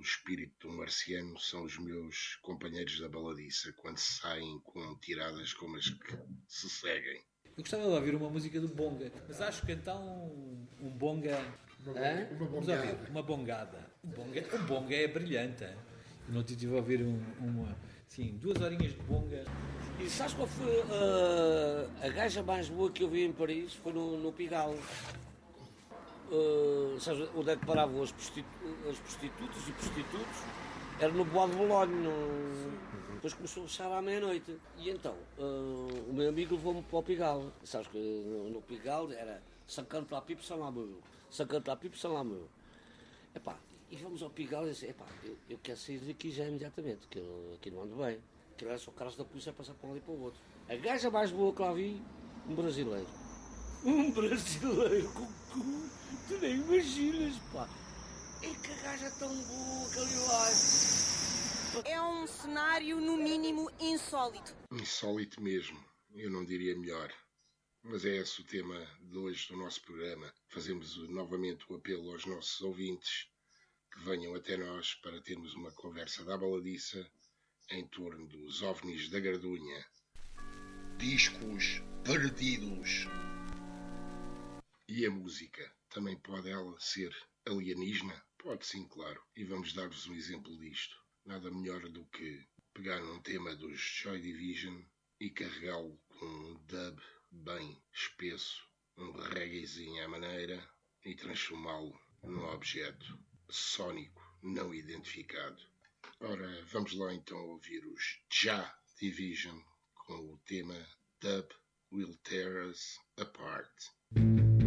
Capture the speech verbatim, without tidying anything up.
espírito do marciano são os meus companheiros da baladiça quando saem com tiradas como as que se seguem. Eu gostava de ouvir uma música do Bonga, mas acho que então um, um Bonga... Uma, Hã? uma Vamos bongada. ouvir uma bongada. O Bonga, o bonga é brilhante. Hein? Eu não tive a ouvir um, uma... Sim, duas horinhas de Bonga. E sabes qual foi uh, a gaja mais boa que eu vi em Paris? Foi no, no Pigalle. Uh, sabes onde é que paravam as, prostitu as prostitutas e prostitutos? Era no Bois de Boulogne. No... Depois começou a fechar à meia-noite. E então, uh, o meu amigo levou-me para o Pigalle. Sabes que no, no Pigalle era cinquante la pipe sans l'amour. cinquante la pipe sans l'amour. Epá, e vamos ao Pigalle e disse, epá, eu, eu quero sair daqui já imediatamente, que eu aqui não ando bem. Que era só caras da polícia a passar para um ali para o outro. A gaja mais boa que lá vi, um brasileiro. Um brasileiro com cu, tu nem imaginas, pá. É que a gaja tão boa que ali lá. É um cenário, no mínimo, insólito. Insólito mesmo, eu não diria melhor. Mas é esse o tema de hoje do nosso programa. Fazemos novamente o apelo aos nossos ouvintes que venham até nós para termos uma conversa da baladiça em torno dos ovnis da Gardunha. Discos perdidos. E a música? Também pode ela ser alienígena? Pode sim, claro. E vamos dar-vos um exemplo disto. Nada melhor do que pegar num tema dos Joy Division e carregá-lo com um dub bem espesso, um reggaezinho à maneira, e transformá-lo num objeto sónico não identificado. Ora, vamos lá então ouvir os Joy Division com o tema Dub Will Tear Us Apart.